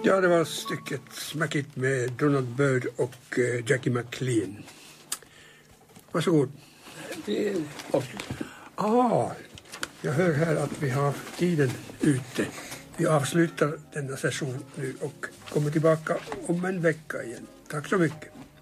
Ja, det var stycket Smack It med Donald Byrd och Jackie McLean. Varsågod. Det är avslut. Jag hör här att vi har tiden ute. Vi avslutar denna session nu och kommer tillbaka om en vecka igen. Tack så mycket.